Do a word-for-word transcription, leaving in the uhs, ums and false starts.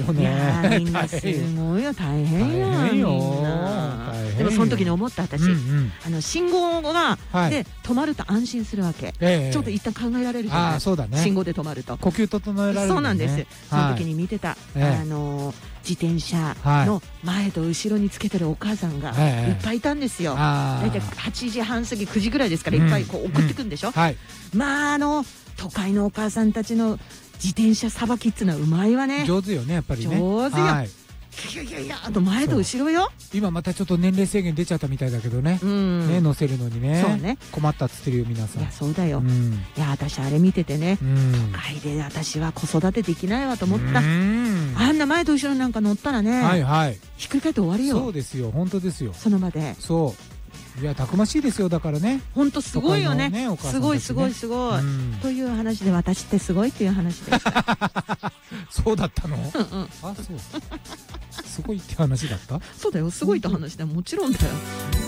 よね。 いやーみんなすごいよ、大変よ。 大変よ。 みんな大変よ。 でもその時に思った私、 うんうん、 あの信号が、 はい、 で止まると安心するわけ。 ええ、 ちょっと一旦考えられるじゃない。 あ、そうだね。 信号で止まると呼吸整えられる、ね。 そうなんです。その時に見てた、 はい、 あの自転車の前と後ろにつけてるお母さんがいっぱいいたんですよ。だいたいはちじはん過ぎくじぐらいですから、いっぱいこう送ってくんでしょ。 うんうん、はい、 まああの都会のお母さんたちの自転車さばきっていうのはうまいわね。 上手よね、やっぱりね。 上手よ。 はい、 いやいやいや、あと前と後ろよ。 今またちょっと年齢制限出ちゃったみたいだけどね。うん、ね、乗せるのにね。そうね。困ったっつってるよ皆さん。 いやそうだよ。うん、いや私あれ見ててね、うん、都会で私は子育てできないわと思った。うん、あんな前と後ろなんか乗ったらね、はいはい、ひっくり返って終わりよ。 そうですよ、本当ですよ。 その場で。そう。 いやたくましいですよ、だからね。 本当すごいよね。ね、すごいすごいすごい、うん、という話で、私ってすごいっていう話でした。 そうだったの？うんうん、あ、そう。すごいって話だった？ そうだよ、すごいって話だよ、もちろんだよ。